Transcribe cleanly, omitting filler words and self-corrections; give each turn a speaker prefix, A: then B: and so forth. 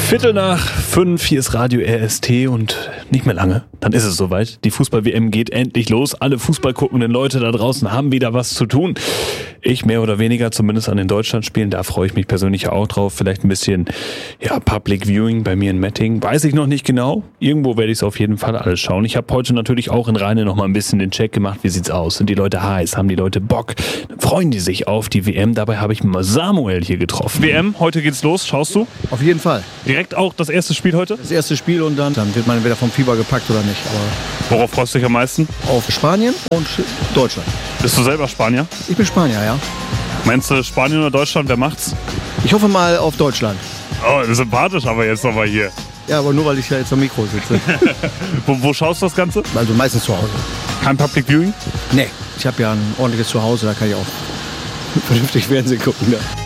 A: 4:45, hier ist Radio RST und nicht mehr lange, dann ist es soweit. Die Fußball-WM geht endlich los. Alle Fußballguckenden Leute da draußen haben wieder was zu tun. Ich mehr oder weniger, zumindest an den Deutschlandspielen, da freue ich mich persönlich auch drauf. Vielleicht ein bisschen Public Viewing bei mir in Mettingen. Weiß ich noch nicht genau. Irgendwo werde ich es auf jeden Fall alles schauen. Ich habe heute natürlich auch in Rheine noch mal ein bisschen den Check gemacht. Wie sieht's aus? Sind die Leute heiß? Haben die Leute Bock? Freuen die sich auf die WM? Dabei habe ich mal Samuel hier getroffen. WM, heute geht's los. Schaust du?
B: Auf jeden Fall.
A: Direkt auch das erste Spiel heute?
B: Das erste Spiel und dann wird man entweder vom Fieber gepackt oder nicht. Aber
A: worauf freust du dich am meisten?
B: auf Spanien und Deutschland.
A: Bist du selber Spanier?
B: Ich bin Spanier, ja.
A: Meinst du Spanien oder Deutschland? Wer macht's?
B: Ich hoffe mal auf Deutschland.
A: Oh, sympathisch aber jetzt nochmal hier.
B: Ja, aber nur weil ich ja jetzt am Mikro sitze.
A: Wo schaust du das Ganze?
B: Also meistens zu Hause.
A: Kein Public Viewing?
B: Nee, ich habe ja ein ordentliches Zuhause, da kann ich auch vernünftig Fernsehen gucken. Ne?